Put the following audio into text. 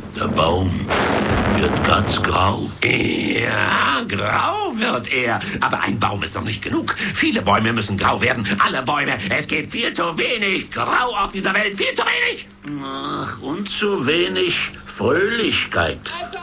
Der Baum wird ganz grau. Ja, grau wird er. Aber ein Baum ist noch nicht genug. Viele Bäume müssen grau werden. Alle Bäume. Es gibt viel zu wenig Grau auf dieser Welt. Viel zu wenig. Ach, und zu wenig Fröhlichkeit.